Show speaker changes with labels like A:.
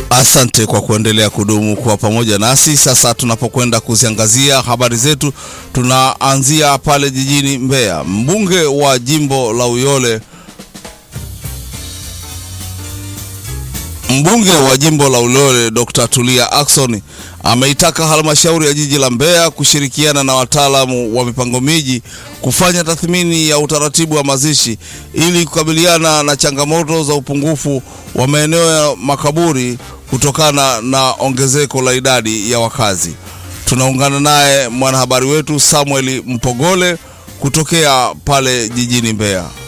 A: Asante kwa kuendelea kudumu kwa pamoja nasi. Sasa tunapokwenda kuziangazia habari zetu, tunaanzia pale jijini Mbeya. Mbunge wa jimbo la Uyole Dr. Tulia Ackson ameitaka halmashauri ya jiji la Mbeya kushirikiana na wataalamu wa mipango miji kufanya tathmini ya utaratibu wa mazishi ili kukabiliana na changamoto za upungufu wa maeneo ya makaburi kutokana na ongezeko la idadi ya wakazi. Tunaungana naye mwanahabari wetu Samuel Mpogole kutokea pale jijini Mbeya.